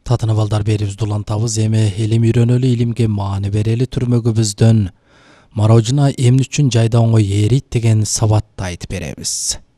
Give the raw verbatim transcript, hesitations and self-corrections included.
татыны балдар берибиз улантабыз. Эми илим үйрөнөлү, илимге маани берели түрмөгүбүздөн Марожина эмне үчүн жайда оңой ээрийт деген сабатты айтып беребиз.